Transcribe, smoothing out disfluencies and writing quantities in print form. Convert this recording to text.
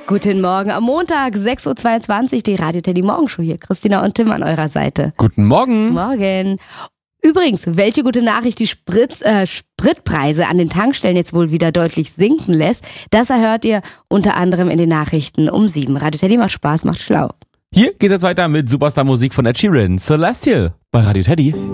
Guten Morgen am Montag, 6.22 Uhr, die Radio Teddy Morgenshow hier. Christina und Tim an eurer Seite. Guten Morgen. Morgen. Übrigens, welche gute Nachricht die Spritpreise an den Tankstellen jetzt wohl wieder deutlich sinken lässt, das erhört ihr unter anderem in den Nachrichten um 7. Radio Teddy macht Spaß, macht schlau. Hier geht es weiter mit Superstar-Musik von Ed Sheeran, Celestial bei Radio Teddy.